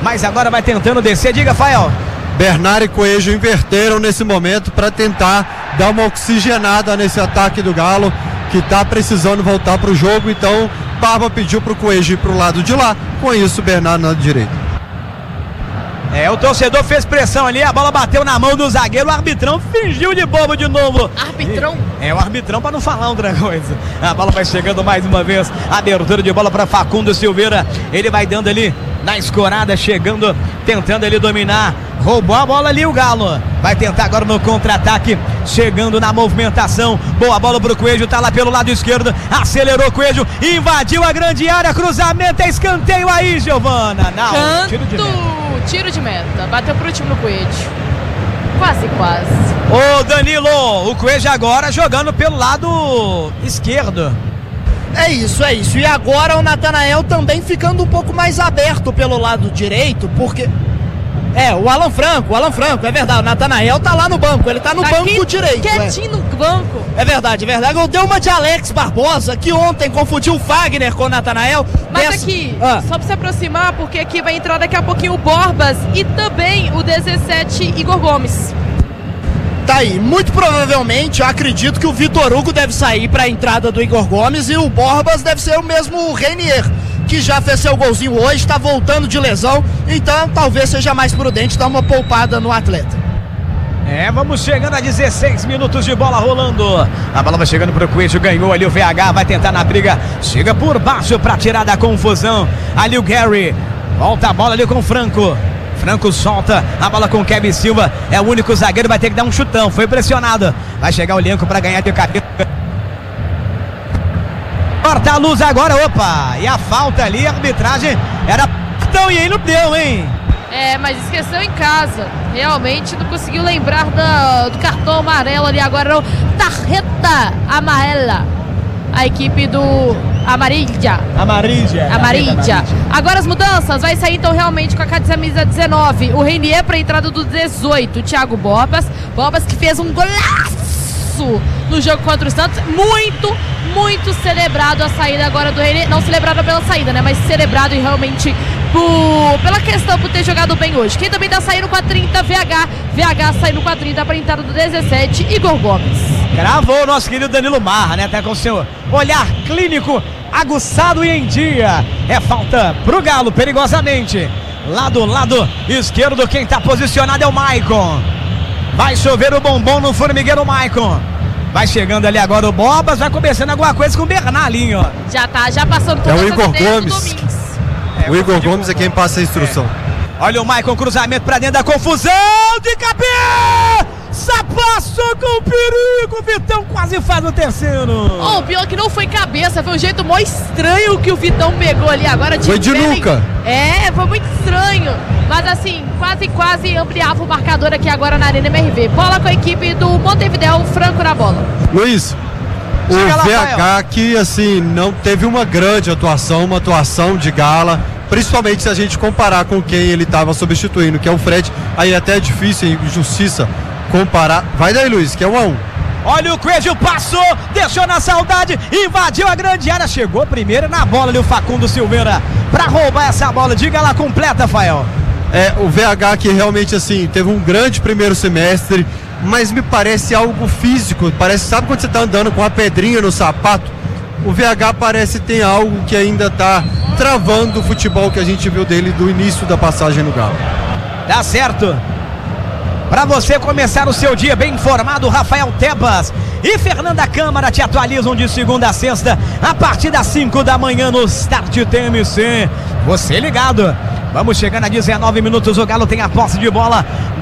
mas agora vai tentando descer. Diga, Fael. Bernard e Coelho inverteram nesse momento para tentar dar uma oxigenada nesse ataque do Galo, que está precisando voltar para o jogo. Então Barba pediu para o Coelho ir para o lado de lá, com isso Bernard na direita. O torcedor fez pressão ali, a bola bateu na mão do zagueiro, o arbitrão fingiu de bobo de novo. Arbitrão? O arbitrão para não falar outra coisa. A bola vai chegando mais uma vez, abertura de bola para Facundo Silveira, ele vai dando ali na escorada, chegando, tentando ele dominar, roubou a bola ali o Galo, vai tentar agora no contra-ataque, chegando na movimentação, boa bola pro Coelho, tá lá pelo lado esquerdo, acelerou o Coelho, invadiu a grande área, cruzamento, é escanteio aí, Giovana. Não, tiro de meta, bateu pro time no Coelho, quase. Ô Danilo, o Coelho agora jogando pelo lado esquerdo. É isso. E agora o Natanael também ficando um pouco mais aberto pelo lado direito, porque... o Alan Franco, é verdade, o Natanael tá lá no banco, ele tá no banco direito. Quietinho no banco. É verdade. Eu dei uma de Alex Barbosa, que ontem confundiu o Fagner com o Natanael. Mas aqui, só pra se aproximar, porque aqui vai entrar daqui a pouquinho o Borbas e também o 17 Igor Gomes. Tá aí, muito provavelmente, eu acredito que o Vitor Hugo deve sair para a entrada do Igor Gomes e o Borbas deve ser o mesmo Reinier, que já fez seu golzinho hoje, está voltando de lesão, então talvez seja mais prudente dar uma poupada no atleta. Vamos chegando a 16 minutos de bola rolando, a bola vai chegando pro Coelho, ganhou ali o VH, vai tentar na briga, chega por baixo para tirar da confusão, ali o Gary, volta a bola ali com o Franco solta a bola com o Kevin Silva, é o único zagueiro, vai ter que dar um chutão, foi pressionado, vai chegar o Lenco para ganhar de cabeça. Corta a luz agora, e a falta ali, a arbitragem era tão e aí não deu, hein? Mas esqueceu em casa, realmente não conseguiu lembrar do cartão amarelo ali, agora o tarjeta amarela, a equipe do Amarilla. Agora as mudanças, vai sair então realmente com a camisa 19, o Reinier para a entrada do 18, Thiago Borbas que fez um golaço no jogo contra o Santos, muito celebrado a saída agora do Reinier, não celebrado pela saída, né, mas celebrado e realmente pela questão por ter jogado bem hoje. Quem também tá saindo com a 30, VH saindo com a 30 para a entrada do 17, Igor Gomes. Gravou o nosso querido Danilo Marra, né, tá com o seu olhar clínico aguçado e em dia. É falta pro Galo, perigosamente. Lá do lado esquerdo, quem tá posicionado é o Maicon. Vai chover o bombom no formigueiro, Maicon. Vai chegando ali agora o Borbas, vai começando alguma coisa com o Bernarlinho. Já passando todas o Igor as ideias Gomes. O Igor Gomes é quem passa a instrução. Olha o Maicon, cruzamento pra dentro da confusão, de cabeça! Passou com perigo, o Vitão quase faz o terceiro. O pior que não foi cabeça, foi um jeito mó estranho que o Vitão pegou ali agora. Foi de nuca. Foi muito estranho, mas assim, quase ampliava o marcador aqui agora na Arena MRV. Bola com a equipe do Montevidéu, Franco na bola. Luiz, o VH que assim, não teve uma grande atuação, uma atuação de gala, principalmente se a gente comparar com quem ele estava substituindo, que é o Fred, aí até é difícil, em justiça, comparar. Vai daí, Luiz, que é 1-1. Olha o Coelho, passou, deixou na saudade, invadiu a grande área, chegou primeiro na bola ali o Facundo Silveira para roubar essa bola. Diga lá, completa, Fael. O VH que realmente assim teve um grande primeiro semestre, mas me parece algo físico, sabe quando você tá andando com a pedrinha no sapato? O VH parece ter algo que ainda tá travando o futebol que a gente viu dele do início da passagem no Galo. Tá certo. Para você começar o seu dia bem informado, Rafael Tebas e Fernanda Câmara te atualizam de segunda a sexta a partir das 5 da manhã no Start TMC. Você ligado. Vamos chegando a 19 minutos, o Galo tem a posse de bola,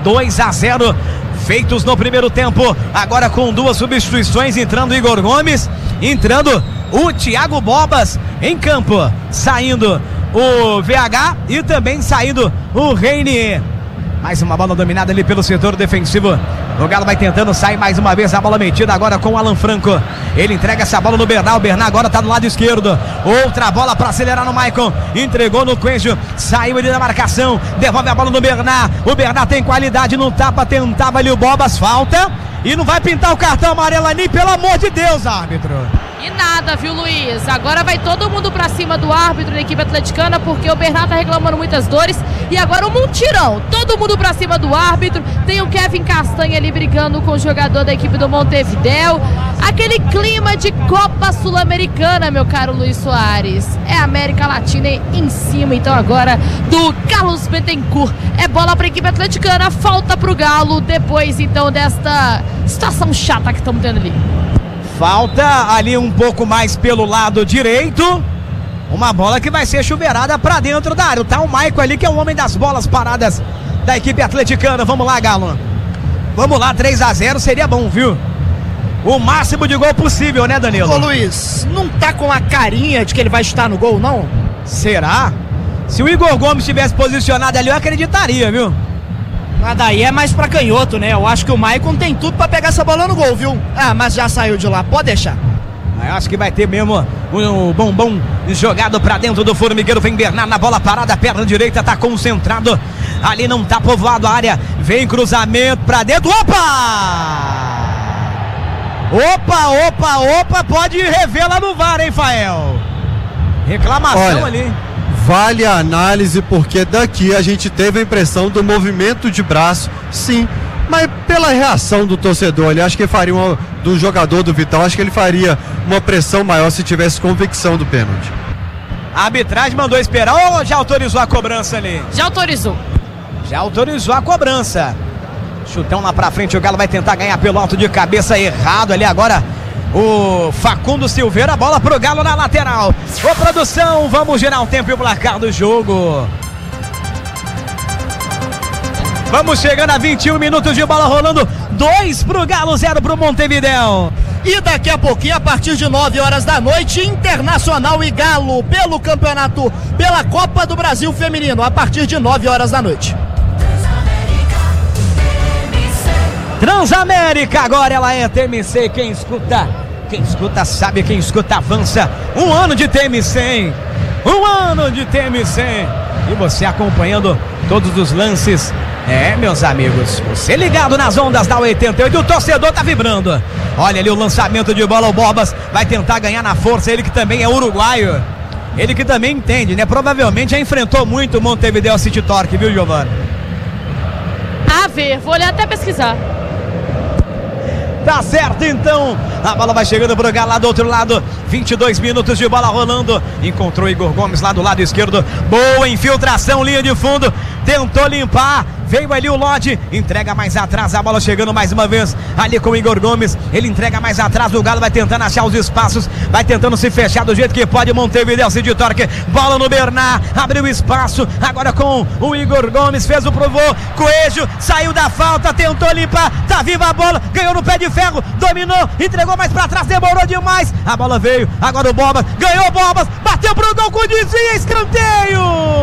2-0 feitos no primeiro tempo, agora com duas substituições, entrando o Igor Gomes, entrando o Thiago Borbas em campo, saindo o VH e também saindo o Reinier. Mais uma bola dominada ali pelo setor defensivo. O Galo vai tentando sair mais uma vez. A bola metida agora com o Alan Franco. Ele entrega essa bola no Bernard. O Bernard agora tá do lado esquerdo. Outra bola para acelerar no Maicon. Entregou no Coelho. Saiu ele da marcação. Devolve a bola no Bernard. O Bernard tem qualidade no tapa. Tentava ali o Borbas. Falta. E não vai pintar o cartão amarelo ali, pelo amor de Deus, árbitro. E nada, viu, Luiz? Agora vai todo mundo pra cima do árbitro da equipe atleticana, porque o Bernardo tá reclamando muitas dores. E agora um mutirão, todo mundo pra cima do árbitro. Tem o Kevin Castanha ali brigando com o jogador da equipe do Montevidéu. Aquele clima de Copa Sul-Americana, meu caro Luiz Soares. É América Latina em cima, então agora do Carlos Bittencourt. É bola pra equipe atleticana, falta pro Galo, depois então desta situação chata que estamos tendo ali. Falta ali um pouco mais pelo lado direito. Uma bola que vai ser chuveirada pra dentro da área. Tá o Maicon ali, que é o homem das bolas paradas da equipe atleticana. Vamos lá, Galo. Vamos lá, 3-0 seria bom, viu? O máximo de gol possível, né, Danilo? Ô, Luiz, não tá com a carinha de que ele vai chutar no gol, não? Será? Se o Igor Gomes tivesse posicionado ali, eu acreditaria, viu? Mas daí é mais pra canhoto, né? Eu acho que o Maicon tem tudo pra pegar essa bola no gol, viu? Ah, mas já saiu de lá, pode deixar. Eu acho que vai ter mesmo o bombom jogado pra dentro do formigueiro. Vem Bernardo na bola parada, perna direita, tá concentrado. Ali não tá povoado a área. Vem cruzamento pra dentro. Opa! Pode rever lá no VAR, hein, Fael? Reclamação. Olha, ali. Vale a análise, porque daqui a gente teve a impressão do movimento de braço, sim, mas pela reação do torcedor, ele acho que faria do jogador do Vital, acho que ele faria uma pressão maior se tivesse convicção do pênalti. A arbitragem mandou esperar ou já autorizou a cobrança ali? Já autorizou a cobrança. Chutão lá pra frente, o Galo vai tentar ganhar pelo alto de cabeça, errado ali agora. O Facundo Silveira, a bola pro Galo na lateral. Ô, produção, vamos girar o tempo e o placar do jogo. Vamos chegando a 21 minutos de bola rolando. 2 pro Galo, 0 pro Montevidéu. E daqui a pouquinho, a partir de 9 horas da noite, Internacional e Galo pelo campeonato, pela Copa do Brasil Feminino, a partir de 9 horas da noite. Transamérica, agora ela é TMC. Quem escuta sabe, quem escuta avança. Um ano de TMC, hein? Um ano de TMC. E você acompanhando todos os lances. É, meus amigos, você ligado nas ondas da 88, o torcedor tá vibrando. Olha ali o lançamento de bola, o Borbas vai tentar ganhar na força, ele que também é uruguaio. Ele que também entende, né? Provavelmente já enfrentou muito o Montevidéu City Torque, viu, Giovana? A ver, vou olhar até pesquisar. Tá certo, então. A bola vai chegando pro Galo lá do outro lado. 22 minutos de bola rolando. Encontrou Igor Gomes lá do lado esquerdo. Boa infiltração, linha de fundo. Tentou limpar. Veio ali o Lodge. Entrega mais atrás. A bola chegando mais uma vez ali com o Igor Gomes. Ele entrega mais atrás. O Galo vai tentando achar os espaços. Vai tentando se fechar do jeito que pode. Montevidéu City Torque. Bola no Bernard. Abriu espaço. Agora com o Igor Gomes. Fez o provô. Coelho saiu da falta. Tentou limpar. Tá viva a bola. Ganhou no pé de ferro. Dominou. Entregou mais pra trás. Demorou demais. A bola veio. Agora o Borbas. Ganhou o Borbas. Bateu pro gol com desvio. Escanteio.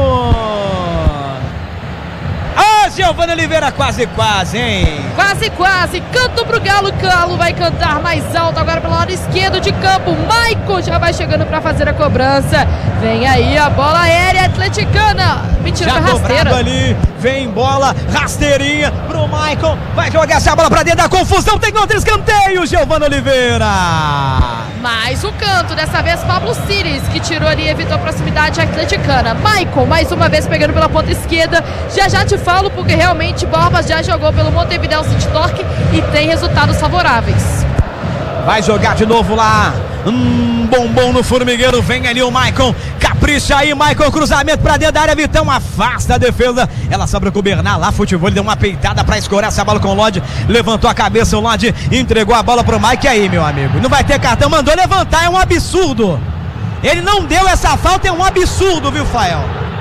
Giovana Oliveira, quase, hein? Quase, canto pro Galo, Galo vai cantar mais alto agora pelo lado esquerdo de campo, Maicon já vai chegando pra fazer a cobrança, vem aí a bola aérea atleticana, mentira, já rasteira ali, vem bola, rasteirinha pro Maicon, vai jogar essa bola pra dentro da confusão, tem outro escanteio, Giovana Oliveira. Mais um canto, dessa vez Pablo Cires, que tirou ali e evitou a proximidade atleticana. Maicon, mais uma vez pegando pela ponta esquerda, já te falo porque realmente Borbas já jogou pelo Montevidéu City Torque e tem resultados favoráveis. Vai jogar de novo lá, bombom no formigueiro, vem ali o Maicon, capricha aí, Maicon, cruzamento pra dentro da área, Vitão afasta a defesa, ela sobra com o Bernard lá, futebol, ele deu uma peitada pra escorar essa bola com o Lodge, levantou a cabeça, o Lodge entregou a bola pro Mike, aí, meu amigo, não vai ter cartão, mandou levantar, é um absurdo, ele não deu essa falta, é um absurdo, viu, Fael?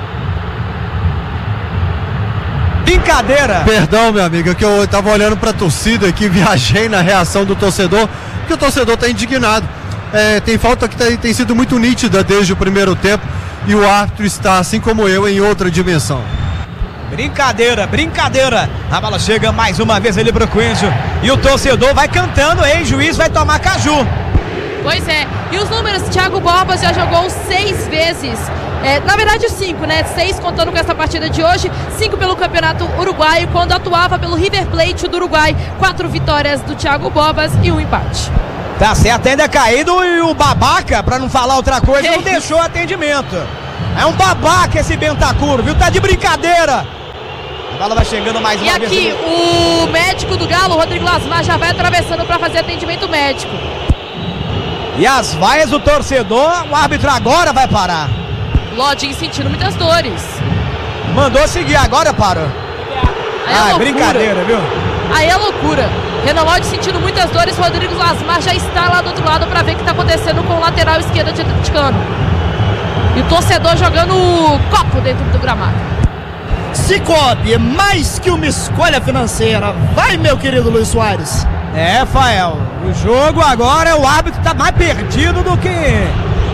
Brincadeira. Perdão, meu amigo, é que eu tava olhando pra torcida aqui, viajei na reação do torcedor, porque o torcedor tá indignado. Tem falta que tem sido muito nítida desde o primeiro tempo e o árbitro está, assim como eu, em outra dimensão. Brincadeira. A bola chega mais uma vez ali pro Coelho e o torcedor vai cantando, hein? Juiz vai tomar caju. Pois é, e os números, Thiago Borbas já jogou 6 vezes. Na verdade 5, né? 6 contando com essa partida de hoje, 5 pelo Campeonato Uruguaio, quando atuava pelo River Plate do Uruguai. 4 vitórias do Thiago Borbas e 1 empate. Tá certo, ainda caído e o babaca, pra não falar outra coisa, não deixou atendimento. É um babaca esse Bentancur, viu? Tá de brincadeira. A bola vai chegando mais uma vez. E aqui, o médico do Galo, Rodrigo Lasmar, já vai atravessando pra fazer atendimento médico. E as vaias do torcedor, o árbitro agora vai parar. Lodin sentindo muitas dores. Mandou seguir, agora parou. Aí é brincadeira, viu? Aí é loucura. Renan Lodge sentindo muitas dores, Rodrigo Lasmar já está lá do outro lado para ver o que está acontecendo com o lateral esquerdo de Atleticano. E o torcedor jogando o copo dentro do gramado. Cicobi é mais que uma escolha financeira. Vai, meu querido Luiz Soares. É, Fael, o jogo agora, o árbitro tá mais perdido do que...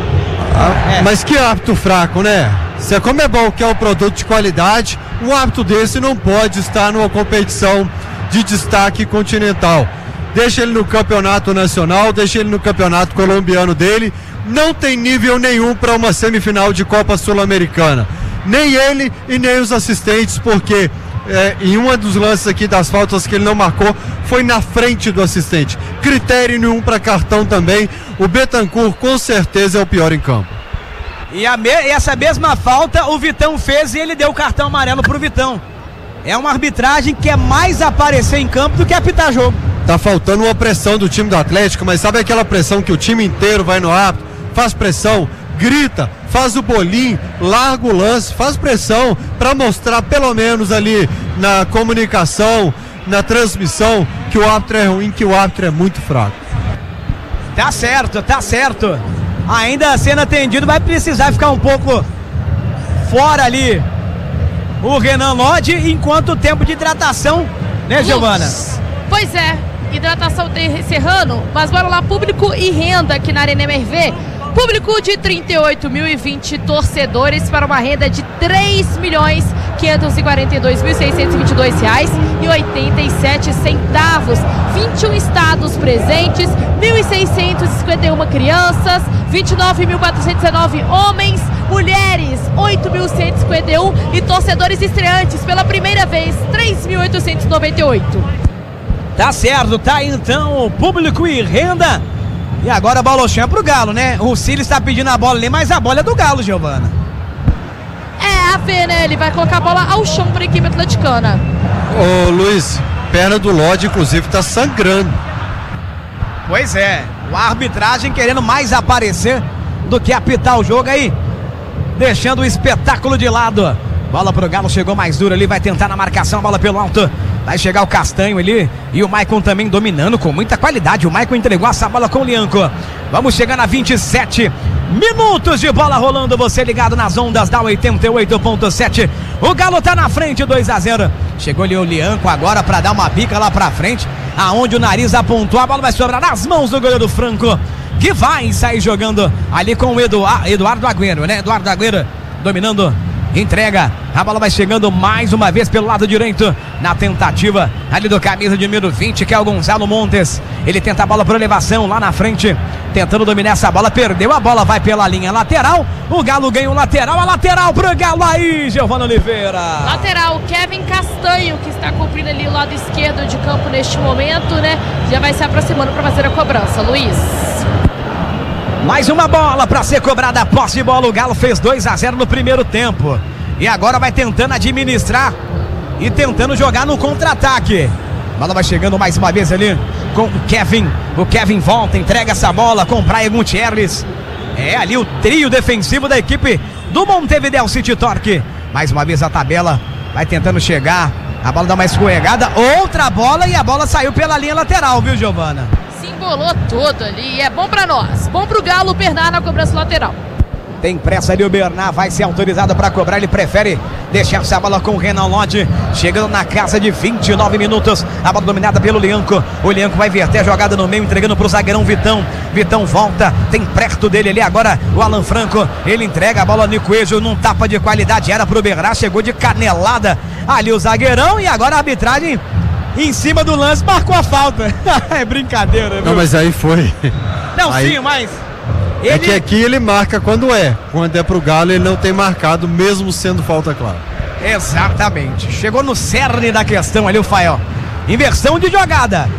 Mas que árbitro fraco, né? Se a Conmebol quer um produto de qualidade, um árbitro desse não pode estar numa competição de destaque continental. Deixa ele no campeonato nacional, deixa ele no campeonato colombiano dele. Não tem nível nenhum para uma semifinal de Copa Sul-Americana. Nem ele e nem os assistentes, porque em um dos lances aqui das faltas que ele não marcou, foi na frente do assistente. Critério nenhum para cartão também. O Bentancur com certeza é o pior em campo. E essa mesma falta o Vitão fez e ele deu o cartão amarelo pro Vitão. É uma arbitragem que é mais aparecer em campo do que apitar jogo. Tá faltando uma pressão do time do Atlético, mas sabe aquela pressão que o time inteiro vai no árbitro, faz pressão, grita, faz o bolinho, larga o lance, faz pressão para mostrar pelo menos ali na comunicação, na transmissão, que o árbitro é ruim, que o árbitro é muito fraco. Tá certo, tá certo. Ainda sendo atendido, vai precisar ficar um pouco fora ali o Renan Lodge, enquanto o tempo de hidratação, né, Giovana? Pois é, hidratação encerrando, mas bora lá, público e renda aqui na Arena MRV. Público de 38.020 torcedores para uma renda de R$3.542.622,87. 21 estados presentes, 1.651 crianças, 29.419 homens, mulheres, 8.151 e torcedores estreantes pela primeira vez, 3.898. Tá certo, tá aí então o público e renda. E agora a bola chama pro Galo, né? O Cílio está pedindo a bola ali, mas a bola é do Galo, Giovana. É, a ver, né? Ele vai colocar a bola ao chão para a equipe atleticana. Ô Luiz, perna do Lodge inclusive tá sangrando. Pois é, a arbitragem querendo mais aparecer do que apitar o jogo aí, deixando o espetáculo de lado. Bola pro Galo, chegou mais duro ali, vai tentar na marcação, bola pelo alto. Vai chegar o Castanho ali e o Maicon também dominando com muita qualidade. O Maicon entregou essa bola com o Lianco. Vamos chegando a 27 minutos de bola rolando. Você ligado nas ondas da 88.7. O Galo tá na frente, 2-0. Chegou ali o Lianco agora para dar uma bica lá pra frente, aonde o nariz apontou. A bola vai sobrar nas mãos do goleiro Franco, que vai sair jogando ali com o Eduardo Agüero, né? Eduardo Agüero dominando. Entrega, a bola vai chegando mais uma vez pelo lado direito, na tentativa ali do camisa de número 20, que é o Gonzalo Montes. Ele tenta a bola por elevação lá na frente, tentando dominar essa bola, perdeu a bola, vai pela linha lateral. O Galo ganha o lateral, a lateral pro Galo aí, Giovana Oliveira. Lateral, Kevin Castanho, que está cumprindo ali o lado esquerdo de campo neste momento, né? Já vai se aproximando para fazer a cobrança, Luiz. Mais uma bola para ser cobrada, a posse de bola. O Galo fez 2-0 no primeiro tempo e agora vai tentando administrar e tentando jogar no contra-ataque. A bola vai chegando mais uma vez ali com o Kevin. O Kevin volta, entrega essa bola com o Brian Gutierrez. É ali o trio defensivo da equipe do Montevideo City Torque. Mais uma vez a tabela vai tentando chegar. A bola dá uma escorregada, outra bola e a bola saiu pela linha lateral, viu, Giovana? Se embolou todo ali e é bom pra nós. Bom pro Galo, o Bernard na cobrança lateral. Tem pressa ali, o Bernard vai ser autorizado para cobrar. Ele prefere deixar essa bola com o Renan Lodge. Chegando na casa de 29 minutos. A bola dominada pelo Lianco. O Lianco vai verter a jogada no meio, entregando para o zagueirão Vitão. Vitão volta, tem perto dele ali agora o Alan Franco. Ele entrega a bola no Coelho num tapa de qualidade. Era pro Bernard, chegou de canelada ali o zagueirão. E agora a arbitragem em cima do lance marcou a falta. É brincadeira, viu? Não, mas aí foi. Não, aí... sim, mas... É que aqui ele marca quando é. Quando é pro Galo ele não tem marcado, mesmo sendo falta clara. Exatamente. Chegou no cerne da questão ali o Fael. Inversão de jogada.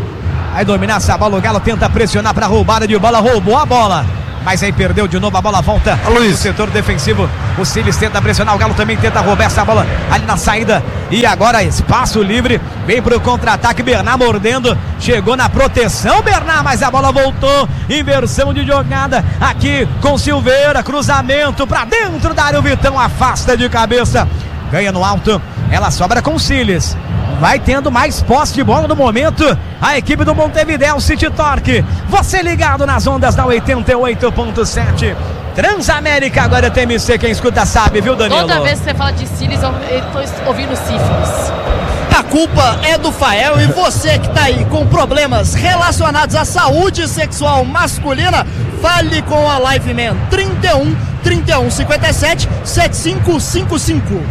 Vai dominar essa bola, o Galo tenta pressionar para roubada de bola, roubou a bola. Mas aí perdeu de novo, a bola volta no setor defensivo. O Siles tenta pressionar, o Galo também tenta roubar essa bola ali na saída. E agora espaço livre, vem pro contra-ataque, Bernard mordendo, chegou na proteção, Bernard, mas a bola voltou. Inversão de jogada aqui com Silveira, cruzamento pra dentro da área, o Vitão afasta de cabeça, ganha no alto, ela sobra com o Siles. Vai tendo mais posse de bola no momento a equipe do Montevidéu City Torque. Você ligado nas ondas da 88.7 Transamérica, agora é TMC, quem escuta sabe, viu, Danilo? Toda vez que você fala de Siles, eu tô ouvindo sífilis. A culpa é do Fael, e você que tá aí com problemas relacionados à saúde sexual masculina, fale com a Live Man 31 57 7555.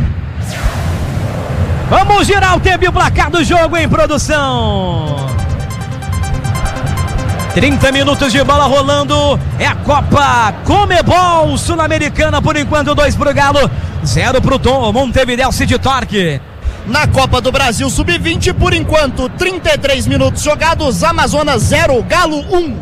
Vamos girar o tempo e o placar do jogo em produção. 30 minutos de bola rolando. É a Copa Comebol Sul-Americana. Por enquanto, 2 pro Galo, 0 pro Tom Montevidéu City Torque. Na Copa do Brasil Sub-20, por enquanto, 33 minutos jogados. Amazonas 0, Galo 1.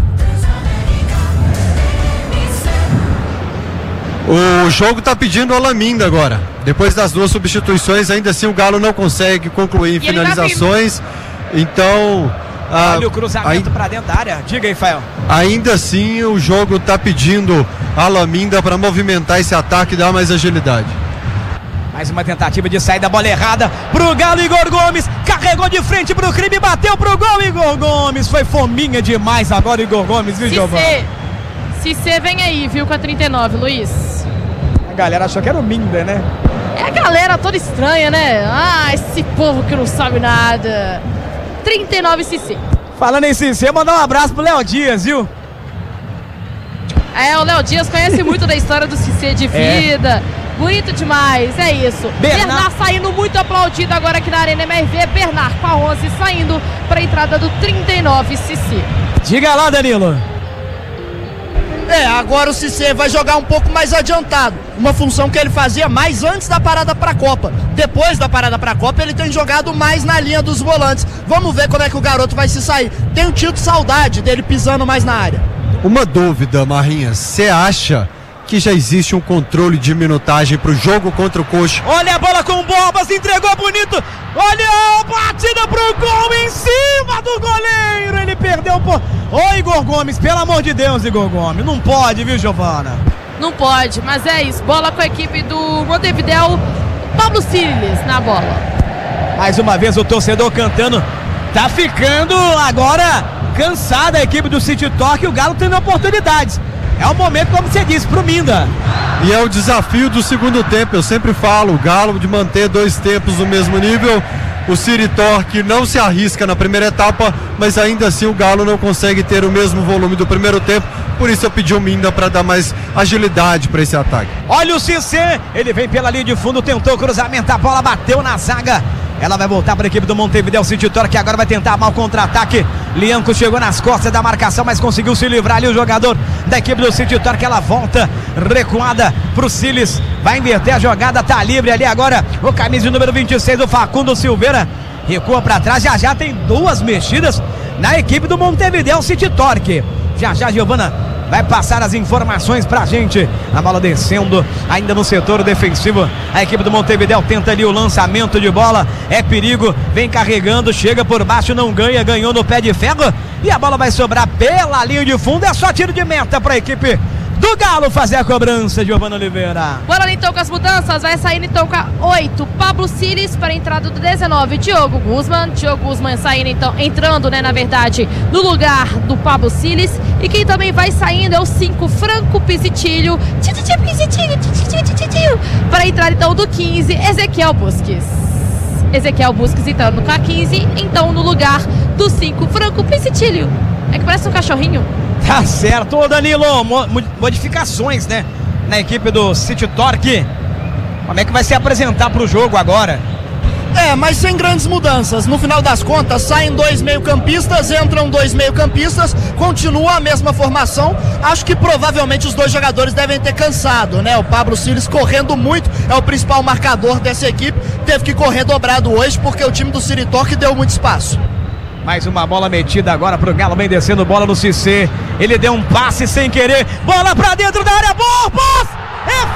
O jogo tá pedindo o Alaminda agora. Depois das 2 substituições, ainda assim o Galo não consegue concluir em finalizações. Então... olha o cruzamento para dentro da área. Diga aí, Fael. Ainda assim o jogo tá pedindo a Alaminda para movimentar esse ataque e dar mais agilidade. Mais uma tentativa de saída, bola errada pro Galo. Igor Gomes carregou de frente pro crime, bateu pro gol. Igor Gomes foi fominha demais agora, Igor Gomes, viu, Giovanni? Cissé vem aí, viu, com a 39, Luiz. A galera achou que era o Minda, né? É a galera toda estranha, né? Ah, esse povo que não sabe nada. 39 Cissé. Falando em Cissé, mandar um abraço pro Léo Dias, viu? É, o Léo Dias conhece muito da história do Cissé de vida. Bonito demais, é isso. Bernard saindo muito aplaudido agora aqui na Arena MRV. Bernard com a 11 saindo para a entrada do 39 Cissé. Diga lá, Danilo. Agora o Cissé vai jogar um pouco mais adiantado, uma função que ele fazia mais antes da parada para a Copa. Depois da parada para a Copa ele tem jogado mais na linha dos volantes. Vamos ver como é que o garoto vai se sair. Tenho tido saudade dele pisando mais na área. Uma dúvida, Marrinhas, você acha que já existe um controle de minutagem para o jogo contra o Coxa? Olha a bola com o Borbas, entregou bonito. Olha a batida pro gol em cima do goleiro. Ele perdeu por... Ô, Igor Gomes, pelo amor de Deus, Igor Gomes. Não pode, viu, Giovana? Não pode, mas é isso. Bola com a equipe do Montevidéu. Pablo Siles na bola. Mais uma vez o torcedor cantando. Tá ficando agora cansada a equipe do City Torque. O Galo tendo oportunidades. É o momento, como você disse, pro Minda. E é o desafio do segundo tempo. Eu sempre falo, o Galo de manter 2 tempos no mesmo nível. O City Torque não se arrisca na primeira etapa, mas ainda assim o Galo não consegue ter o mesmo volume do primeiro tempo. Por isso eu pedi o Minda para dar mais agilidade para esse ataque. Olha o Cissé, ele vem pela linha de fundo, tentou cruzamento, a bola bateu na zaga. Ela vai voltar para a equipe do Montevidéu City Torque, que agora vai tentar mal contra-ataque. Lianco chegou nas costas da marcação, mas conseguiu se livrar ali o jogador da equipe do City Torque. Ela volta recuada pro Siles, vai inverter a jogada, tá livre ali agora o camisa número 26, o Facundo Silveira. Recua para trás, já tem 2 mexidas na equipe do Montevidéu City Torque. Já Giovana vai passar as informações pra gente. A bola descendo ainda no setor defensivo. A equipe do Montevidéu tenta ali o lançamento de bola. É perigo, vem carregando, chega por baixo, não ganha, ganhou no pé de ferro. E a bola vai sobrar pela linha de fundo. É só tiro de meta pra equipe do Galo fazer a cobrança, Giovana Oliveira. Bora então com as mudanças, vai saindo então com a 8, Pablo Siles para a entrada do 19, Diogo Guzman saindo então, entrando, né, na verdade, no lugar do Pablo Siles. E quem também vai saindo é o 5, Franco Pisitilho, para a entrada então do 15, Ezequiel Busques entrando com a 15, então no lugar do 5, Franco Pisitilho. É que parece um cachorrinho. Tá certo, ô Danilo, modificações, né, na equipe do City Torque. Como é que vai se apresentar pro jogo agora? Mas sem grandes mudanças. No final das contas, saem 2 meio-campistas, entram 2 meio-campistas, continua a mesma formação. Acho que provavelmente os 2 jogadores devem ter cansado, né? O Pablo Siles correndo muito, é o principal marcador dessa equipe. Teve que correr dobrado hoje porque o time do City Torque deu muito espaço. Mais uma bola metida agora pro Galo, vem descendo bola no Cissé. Ele deu um passe sem querer. Bola pra dentro da área, Borbas! É